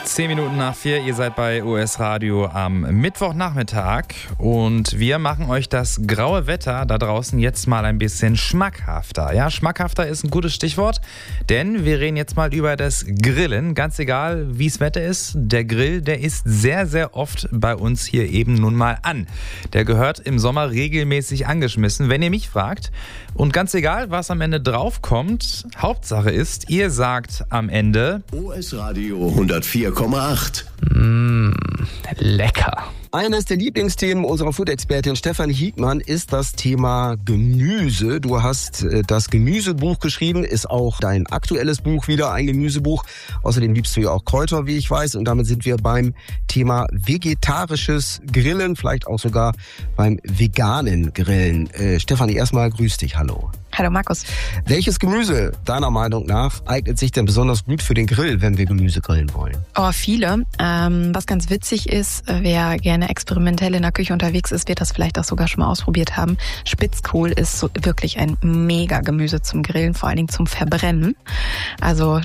10 Minuten nach 4, ihr seid bei US Radio am Mittwochnachmittag und wir machen euch das graue Wetter da draußen jetzt mal ein bisschen schmackhafter. Ja, schmackhafter ist ein gutes Stichwort, denn wir reden jetzt mal über das Grillen. Ganz egal, wie das Wetter ist, der Grill, der ist sehr, sehr oft bei uns hier eben nun mal an. Der gehört im Sommer regelmäßig angeschmissen, wenn ihr mich fragt. Und ganz egal, was am Ende draufkommt, Hauptsache ist, ihr sagt am Ende US Radio 104,8. Lecker. Eines der Lieblingsthemen unserer Food-Expertin Stefanie Hiegmann ist das Thema Gemüse. Du hast das Gemüsebuch geschrieben, ist auch dein aktuelles Buch wieder ein Gemüsebuch. Außerdem liebst du ja auch Kräuter, wie ich weiß. Und damit sind wir beim Thema vegetarisches Grillen, vielleicht auch sogar beim veganen Grillen. Stefanie, erstmal grüß dich, hallo. Hallo Markus. Welches Gemüse, deiner Meinung nach, eignet sich denn besonders gut für den Grill, wenn wir Gemüse grillen wollen? Oh, viele. Was ganz witzig ist, wer gerne experimentell in der Küche unterwegs ist, wird das vielleicht auch sogar schon mal ausprobiert haben. Spitzkohl ist so wirklich ein mega Gemüse zum Grillen, vor allen Dingen zum Verbrennen. Also